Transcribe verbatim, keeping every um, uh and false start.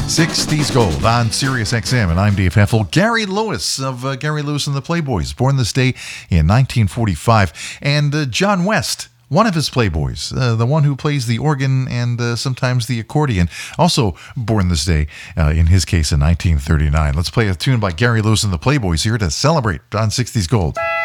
sixties Gold on Sirius X M, and I'm Dave Heffel. Gary Lewis of uh, Gary Lewis and the Playboys, born this day in nineteen forty-five. And uh, John West, one of his Playboys, uh, the one who plays the organ and uh, sometimes the accordion, also born this day, uh, in his case in nineteen thirty-nine. Let's play a tune by Gary Lewis and the Playboys here to celebrate on sixties Gold.